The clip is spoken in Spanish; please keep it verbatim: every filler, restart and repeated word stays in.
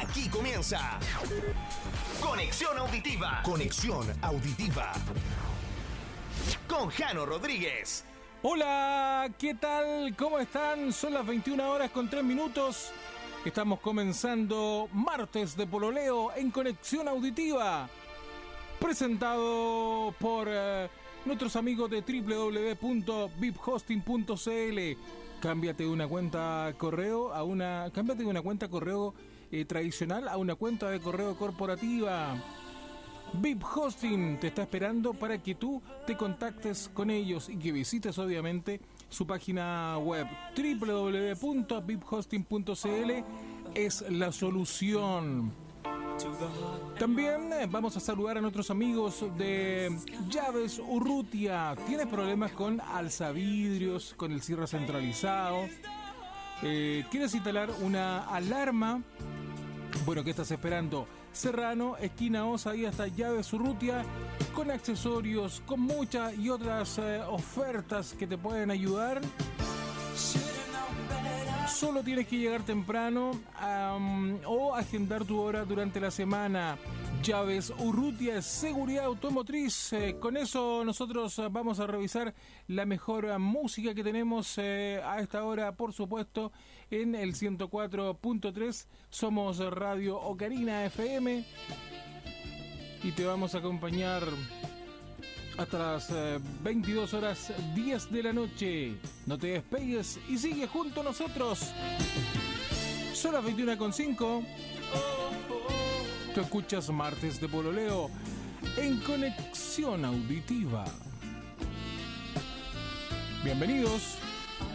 Aquí comienza Conexión Auditiva. Conexión Auditiva. Con Jano Rodríguez. Hola, ¿qué tal? ¿Cómo están? Son las veintiuna horas con tres minutos. Estamos comenzando martes de pololeo en Conexión Auditiva. Presentado por uh, nuestros amigos de doble u doble u doble u punto vip hosting punto c l. Cámbiate de una cuenta correo a una. Cámbiate de una cuenta correo eh, tradicional a una cuenta de correo corporativa. V I P Hosting te está esperando para que tú te contactes con ellos y que visites obviamente su página web. doble u doble u doble u punto vip hosting punto c l es la solución. También vamos a saludar a nuestros amigos de Llaves Urrutia. ¿Tienes problemas con alzavidrios, con el cierre centralizado? Eh, ¿Quieres instalar una alarma? Bueno, ¿qué estás esperando? Serrano, esquina Osa, ahí hasta Llaves Urrutia, con accesorios, con muchas y otras eh, ofertas que te pueden ayudar. Solo tienes que llegar temprano um, o agendar tu hora durante la semana. Llaves Urrutia, seguridad automotriz. Eh, con eso nosotros vamos a revisar la mejor música que tenemos eh, a esta hora, por supuesto, en el ciento cuatro punto tres. Somos Radio Ocarina F M y te vamos a acompañar hasta las eh, veintidós horas diez de la noche. No te despegues y sigue junto a nosotros. Son las veintiuna con cinco. Tú escuchas Martes de Pololeo en Conexión Auditiva. Bienvenidos.